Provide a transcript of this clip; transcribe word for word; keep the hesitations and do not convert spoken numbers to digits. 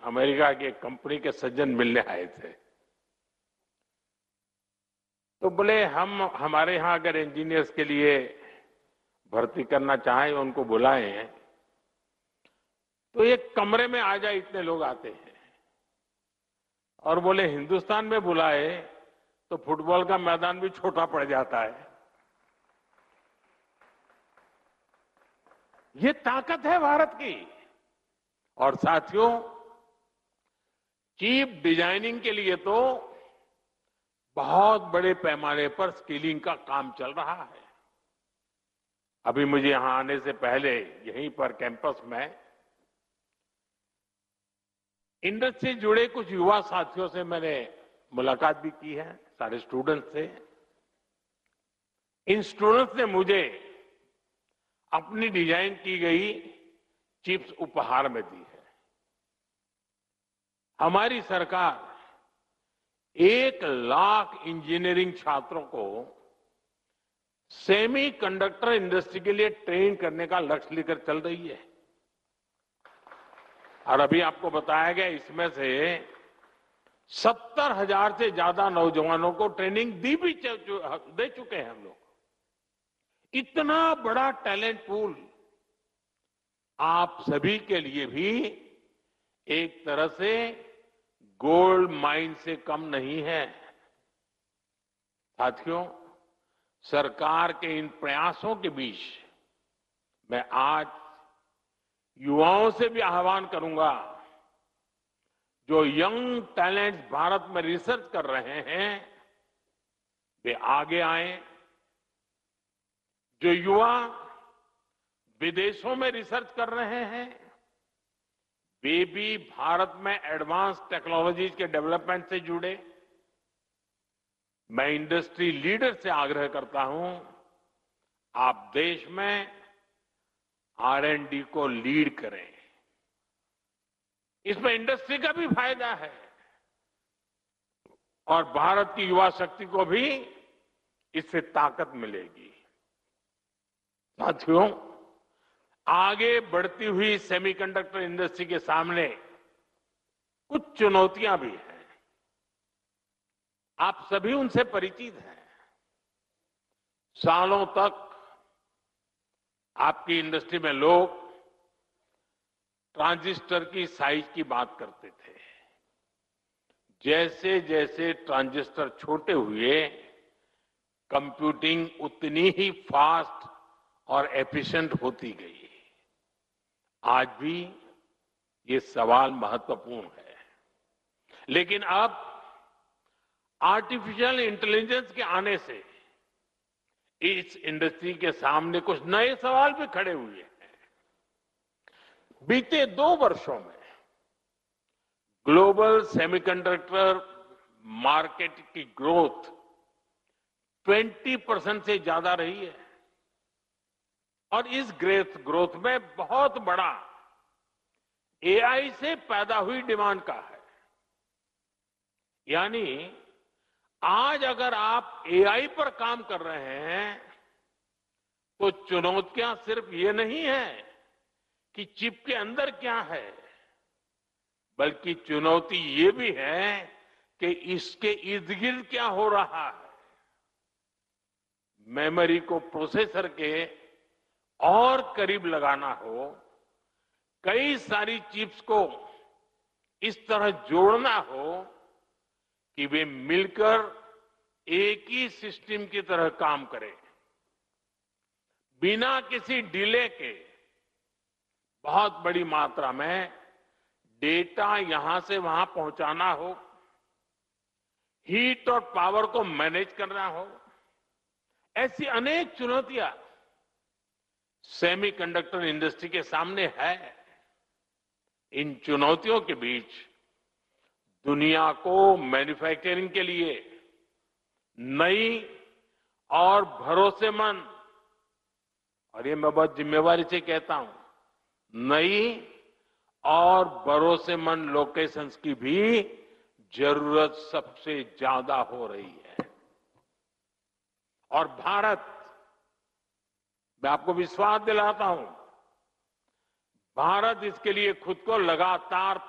America की एक company के सज्जन मिलने आए थे। तो बोले हम हमारे यहां अगर इंजीनियर्स के लिए भर्ती करना चाहें, उनको बुलाएं तो एक कमरे में आ जाए, इतने लोग आते हैं। और बोले हिंदुस्तान में बुलाए तो फुटबॉल का मैदान भी छोटा पड़ जाता है। ये ताकत है भारत की। और साथियों, चीप डिजाइनिंग के लिए तो बहुत बड़े पैमाने पर स्किलिंग का काम चल रहा है। अभी मुझे यहां आने से पहले यहीं पर कैंपस में इंडस्ट्री से जुड़े कुछ युवा साथियों से मैंने मुलाकात भी की है, सारे स्टूडेंट्स से। इन स्टूडेंट्स ने मुझे अपनी डिजाइन की गई चिप्स उपहार में दी है। हमारी सरकार एक लाख इंजीनियरिंग छात्रों को सेमी कंडक्टर इंडस्ट्री के लिए ट्रेन करने का लक्ष्य लेकर चल रही है। और अभी आपको बताया गया, इसमें से सत्तर हजार से ज्यादा नौजवानों को ट्रेनिंग दी भी दे चुके हैं हम लोग। इतना बड़ा टैलेंट पूल आप सभी के लिए भी एक तरह से गोल्ड माइन से कम नहीं है। साथियों, सरकार के इन प्रयासों के बीच मैं आज युवाओं से भी आह्वान करूंगा, जो यंग टैलेंट्स भारत में रिसर्च कर रहे हैं, वे आगे आए। जो युवा विदेशों में रिसर्च कर रहे हैं, वे भी भारत में एडवांस टेक्नोलॉजीज के डेवलपमेंट से जुड़े। मैं इंडस्ट्री लीडर से आग्रह करता हूं, आप देश में आर एंड डी को लीड करें। इसमें इंडस्ट्री का भी फायदा है और भारत की युवा शक्ति को भी इससे ताकत मिलेगी। साथियों, आगे बढ़ती हुई सेमीकंडक्टर इंडस्ट्री के सामने कुछ चुनौतियां भी हैं। आप सभी उनसे परिचित हैं। सालों तक आपकी इंडस्ट्री में लोग ट्रांजिस्टर की साइज की बात करते थे। जैसे जैसे ट्रांजिस्टर छोटे हुए, कंप्यूटिंग उतनी ही फास्ट और एफिशिएंट होती गई। आज भी ये सवाल महत्वपूर्ण है, लेकिन अब आर्टिफिशियल इंटेलिजेंस के आने से इस इंडस्ट्री के सामने कुछ नए सवाल भी खड़े हुए हैं। बीते दो वर्षों में ग्लोबल सेमीकंडक्टर मार्केट की ग्रोथ बीस परसेंट से ज्यादा रही है और इस ग्रोथ ग्रोथ में बहुत बड़ा एआई से पैदा हुई डिमांड का है। यानी आज अगर आप एआई पर काम कर रहे हैं तो चुनौतियां सिर्फ ये नहीं है कि चिप के अंदर क्या है, बल्कि चुनौती ये भी है कि इसके इर्द गिर्द क्या हो रहा है। मेमोरी को प्रोसेसर के और करीब लगाना हो, कई सारी चिप्स को इस तरह जोड़ना हो कि वे मिलकर एक ही सिस्टम की तरह काम करें, बिना किसी डिले के बहुत बड़ी मात्रा में डेटा यहां से वहां पहुंचाना हो, हीट और पावर को मैनेज करना हो, ऐसी अनेक चुनौतियां सेमीकंडक्टर इंडस्ट्री के सामने है। इन चुनौतियों के बीच दुनिया को मैन्युफैक्चरिंग के लिए नई और भरोसेमंद, और ये मैं बहुत जिम्मेवारी से कहता हूं, नई और भरोसेमंद लोकेशंस की भी जरूरत सबसे ज्यादा हो रही है। और भारत, मैं आपको विश्वास दिलाता हूं, भारत इसके लिए खुद को लगातार